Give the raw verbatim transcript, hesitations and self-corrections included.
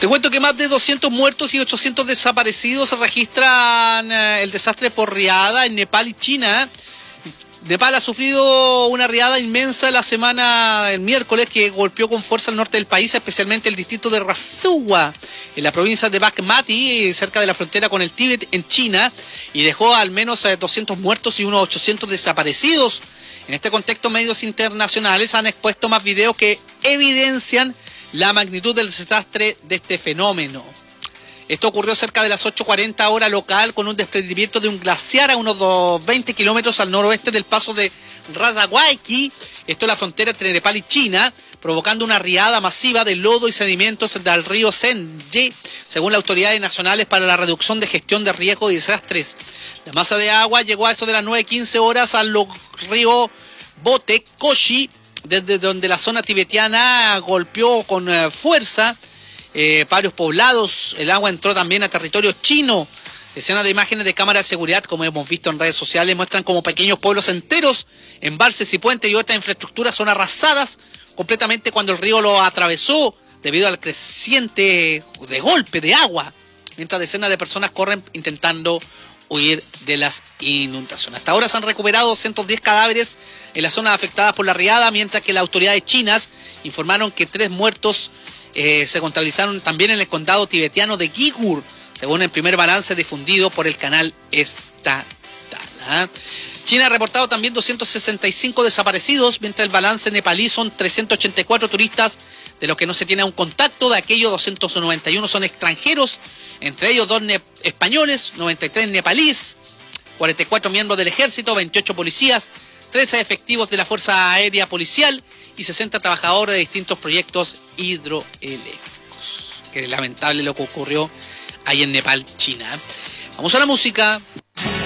Te cuento que más de doscientos muertos y ochocientos desaparecidos registran el desastre por riada en Nepal y China. Nepal ha sufrido una riada inmensa la semana del miércoles que golpeó con fuerza al norte del país, especialmente el distrito de Rasuwa, en la provincia de Baghmati, cerca de la frontera con el Tíbet en China, y dejó al menos doscientos muertos y unos ochocientos desaparecidos. En este contexto, medios internacionales han expuesto más videos que evidencian la magnitud del desastre de este fenómeno. Esto ocurrió cerca de las ocho cuarenta hora local con un desprendimiento de un glaciar a unos veinte kilómetros al noroeste del paso de Rajaguayki, esto es la frontera entre Nepal y China, provocando una riada masiva de lodo y sedimentos del río Senje, según las autoridades nacionales para la reducción de gestión de riesgos y desastres. La masa de agua llegó a eso de las nueve quince horas al río Bote Koshi, desde donde la zona tibetiana golpeó con eh, fuerza eh, varios poblados. El agua entró también a territorio chino. Decenas de imágenes de cámaras de seguridad, como hemos visto en redes sociales, muestran como pequeños pueblos enteros, embalses y puentes y otras infraestructuras son arrasadas completamente cuando el río lo atravesó debido al creciente de golpe de agua, mientras decenas de personas corren intentando huir de las inundaciones. Hasta ahora se han recuperado doscientos diez cadáveres en las zonas afectadas por la riada, mientras que las autoridades chinas informaron que tres muertos eh, se contabilizaron también en el condado tibetano de Uighur, según el primer balance difundido por el canal estatal. ¿eh? China ha reportado también doscientos sesenta y cinco desaparecidos, mientras el balance nepalí son trescientos ochenta y cuatro turistas, de los que no se tiene un contacto. De aquellos, doscientos noventa y uno son extranjeros, entre ellos dos españoles, noventa y tres nepalíes, cuarenta y cuatro miembros del ejército, veintiocho policías, trece efectivos de la Fuerza Aérea Policial y sesenta trabajadores de distintos proyectos hidroeléctricos. Qué lamentable lo que ocurrió ahí en Nepal, China. Vamos a la música.